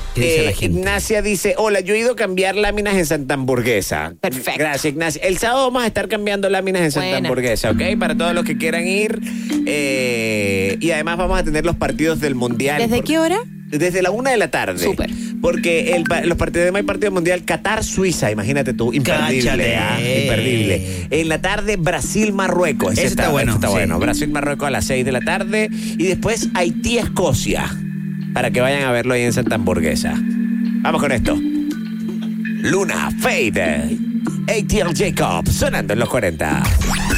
¿Qué dice la gente? Ignacia dice, hola, yo he ido a cambiar láminas en Santa Hamburguesa. Perfecto. Gracias, Ignacia. El sábado vamos a estar cambiando láminas en Santa Buena. Hamburguesa, ¿ok? Para todos los que quieran ir. Y además vamos a tener los partidos del Mundial. ¿Desde qué hora? Desde la 1 de la tarde. Súper. Porque los partidos hay partido mundial Qatar-Suiza, imagínate tú, imperdible. Cáchate. Imperdible. En la tarde, Brasil-Marruecos. Ese está bueno, Está sí. bueno. Brasil-Marruecos a las 6 de la tarde. Y después Haití-Escocia. Para que vayan a verlo ahí en Santa Hamburguesa. Vamos con esto. Luna, Fade, ATL Jacob, sonando en los 40.